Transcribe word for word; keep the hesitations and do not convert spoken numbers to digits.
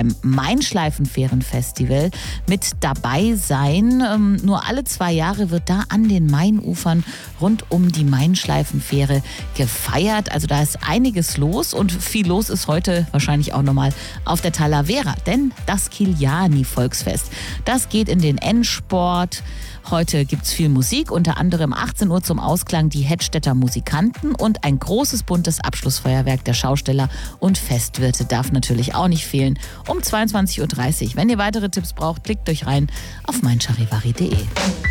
beim Main-Schleifenfähren-Festival mit dabei sein. Ähm, nur alle zwei Jahre wird da an den Mainufern rund um die Main-Schleifenfähre gefeiert. Also da ist einiges los und viel los ist heute wahrscheinlich auch nochmal auf der Talavera. Denn das Kiliani-Volksfest, das geht in den Endsport. Heute gibt es viel Musik, unter anderem achtzehn Uhr zum Ausklang die Hedstedter Musikanten und ein großes buntes Abschlussfeuerwerk der Schausteller und Festwirte darf natürlich auch nicht fehlen um zweiundzwanzig Uhr dreißig. Wenn ihr weitere Tipps braucht, klickt euch rein auf mein charivari punkt de.